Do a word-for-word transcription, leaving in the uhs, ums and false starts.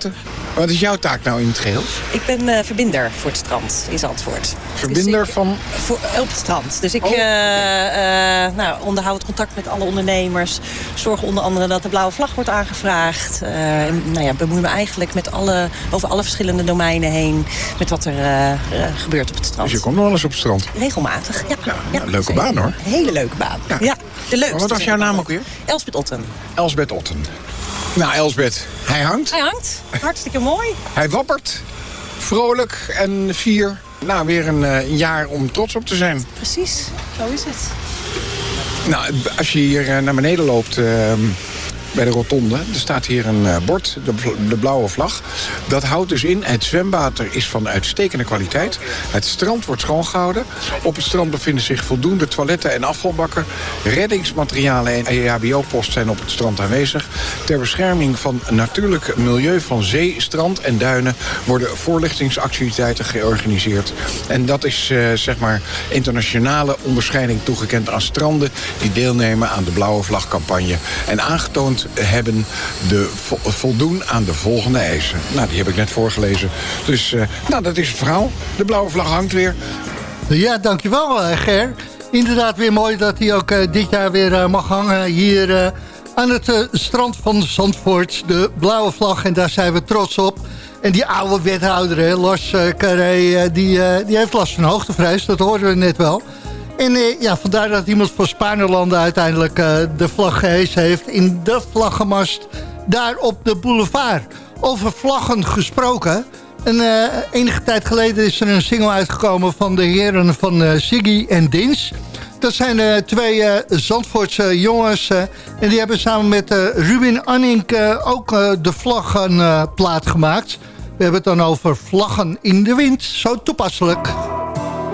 Maarten, wat is jouw taak nou in het geheel? Ik ben uh, verbinder voor het strand in Zandvoort. Verbinder dus ik, van? Voor, op het strand. Dus ik oh, uh, okay. uh, nou, onderhoud het contact met alle ondernemers. Zorg onder andere dat de blauwe vlag wordt aangevraagd. Uh, en, nou ja, bemoei me eigenlijk met alle, over alle verschillende domeinen heen. Met wat er uh, uh, gebeurt op het strand. Dus je komt nog wel eens op het strand? Regelmatig, ja. ja, ja een leuke baan hoor. Een hele leuke baan. Ja, ja de leukste. Maar wat was jouw naam ook weer? Elsbeth Otten. Elsbeth Otten. Nou, Elsbeth, hij hangt. Hij hangt. Hartstikke mooi. Hij wappert. Vrolijk en fier. Nou, weer een, een jaar om trots op te zijn. Precies, zo is het. Nou, als je hier naar beneden loopt... Uh, bij de rotonde, er staat hier een uh, bord, de, de blauwe vlag. Dat houdt dus in, het zwemwater is van uitstekende kwaliteit. Het strand wordt schoongehouden. Op het strand bevinden zich voldoende toiletten en afvalbakken. Reddingsmaterialen en E H B O-post zijn op het strand aanwezig. Ter bescherming van natuurlijk milieu van zee, strand en duinen... worden voorlichtingsactiviteiten georganiseerd. En dat is uh, zeg maar internationale onderscheiding toegekend aan stranden... die deelnemen aan de blauwe vlagcampagne. En aangetoond hebben de vo- voldoen aan de volgende eisen. Nou, die heb ik net voorgelezen. Dus, uh, nou, dat is het verhaal. De blauwe vlag hangt weer. Ja, dankjewel, uh, Ger. Inderdaad weer mooi dat hij ook uh, dit jaar weer uh, mag hangen hier uh, aan het uh, strand van Zandvoort. De blauwe vlag, en daar zijn we trots op. En die oude wethouder, hè, Lars uh, Carré, uh, die, uh, die heeft last van hoogtevrees. Dat hoorden we net wel. En uh, ja, vandaar dat iemand van Spaarnerlanden uiteindelijk uh, de vlag gehesen heeft... in de vlaggenmast daar op de boulevard. Over vlaggen gesproken. En, uh, enige tijd geleden is er een single uitgekomen van de heren van uh, Ziggy en Dins. Dat zijn uh, twee uh, Zandvoortse jongens. Uh, en die hebben samen met uh, Ruben Anink uh, ook uh, de vlaggenplaat uh, gemaakt. We hebben het dan over vlaggen in de wind. Zo toepasselijk.